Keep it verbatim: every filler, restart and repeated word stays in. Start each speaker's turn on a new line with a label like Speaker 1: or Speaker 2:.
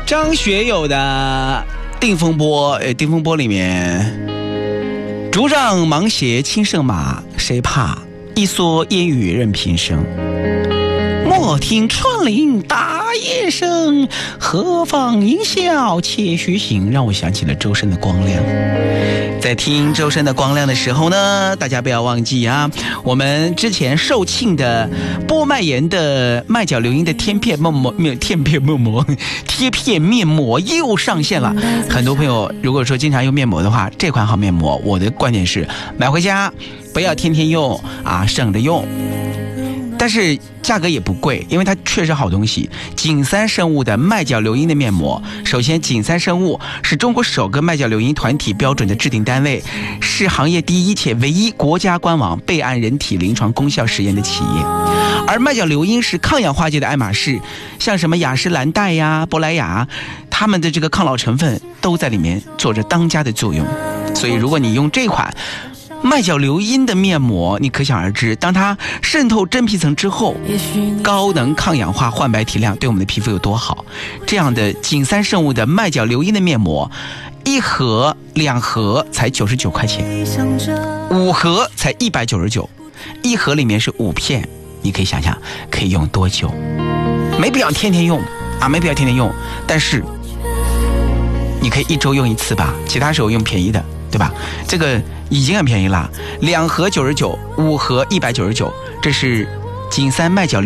Speaker 1: 张学友的《定风波》，呃，《定风波》里面，竹杖芒鞋轻胜马，谁怕一蓑烟雨任平生。莫听穿林打叶声，何妨吟啸且徐行。让我想起了周深的《光亮》。在听周深的《光亮》的时候呢，大家不要忘记啊，我们之前售罄的波麦岩的麦角流音的贴片面膜，贴片面膜，贴片面膜又上线了。很多朋友如果说经常用面膜的话，这款好面膜，我的观点是买回家不要天天用啊，省着用。但是价格也不贵，因为它确实好东西。景三生物的麦角流音的面膜，首先景三生物是中国首个麦角流音团体标准的制定单位，是行业第一且唯一国家官网备案人体临床功效实验的企业。而麦角流音是抗氧化界的爱马仕，像什么雅诗兰黛呀、珀莱雅，他们的这个抗老成分都在里面做着当家的作用。所以如果你用这款麦角流音的面膜，你可想而知，当它渗透真皮层之后，高能抗氧化焕白提亮对我们的皮肤有多好。这样的景三生物的麦角流音的面膜，一盒两盒才九十九块钱，五盒才一百九十九，一盒里面是五片，你可以想想可以用多久。没必要天天用啊，没必要天天用，但是你可以一周用一次吧，其他时候用便宜的，对吧？这个已经很便宜了，两盒九十九，五盒一百九十九，这是景三麦角流